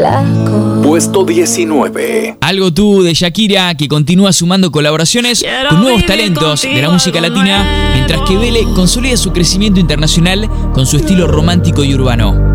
flaco. Puesto 19. Algo Tú de Shakira, que continúa sumando colaboraciones con nuevos talentos de la música latina, mientras que Vele consolida su crecimiento internacional con su estilo romántico y urbano.